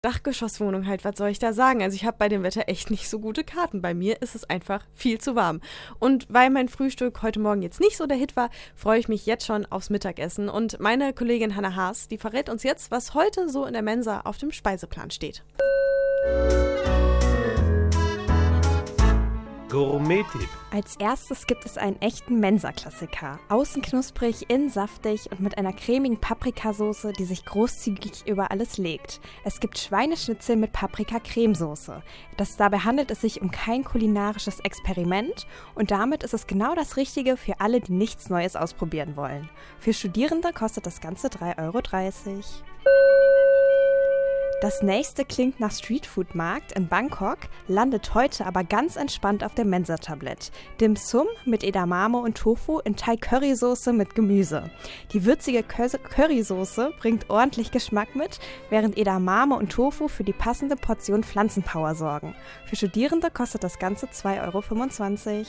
Dachgeschosswohnung halt, was soll ich da sagen? Also ich habe bei dem Wetter echt nicht so gute Karten. Bei mir ist es einfach viel zu warm. Und weil mein Frühstück heute Morgen jetzt nicht so der Hit war, freue ich mich jetzt schon aufs Mittagessen. Und meine Kollegin Hannah Haas, die verrät uns jetzt, was heute so in der Mensa auf dem Speiseplan steht. Gourmet-Tipp. Als erstes gibt es einen echten Mensa-Klassiker. Außen knusprig, innen saftig und mit einer cremigen Paprikasauce, die sich großzügig über alles legt. Es gibt Schweineschnitzel mit Paprika-Cremesoße. Dabei handelt es sich um kein kulinarisches Experiment und damit ist es genau das Richtige für alle, die nichts Neues ausprobieren wollen. Für Studierende kostet das Ganze 3,30 €. Das nächste klingt nach Streetfood-Markt in Bangkok, landet heute aber ganz entspannt auf dem Mensa-Tablett. Dim Sum mit Edamame und Tofu in Thai-Currysoße mit Gemüse. Die würzige Currysoße bringt ordentlich Geschmack mit, während Edamame und Tofu für die passende Portion Pflanzenpower sorgen. Für Studierende kostet das Ganze 2,25 €.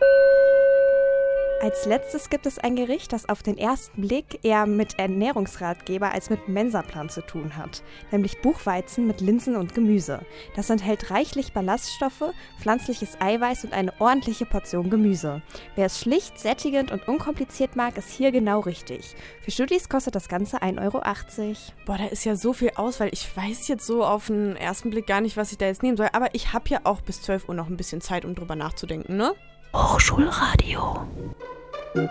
Als letztes gibt es ein Gericht, das auf den ersten Blick eher mit Ernährungsratgeber als mit Mensaplan zu tun hat, nämlich Buchweizen mit Linsen und Gemüse. Das enthält reichlich Ballaststoffe, pflanzliches Eiweiß und eine ordentliche Portion Gemüse. Wer es schlicht, sättigend und unkompliziert mag, ist hier genau richtig. Für Studis kostet das Ganze 1,80 €. Boah, da ist ja so viel Auswahl. Ich weiß jetzt so auf den ersten Blick gar nicht, was ich da jetzt nehmen soll. Aber ich habe ja auch bis 12 Uhr noch ein bisschen Zeit, um drüber nachzudenken, ne? Hochschulradio.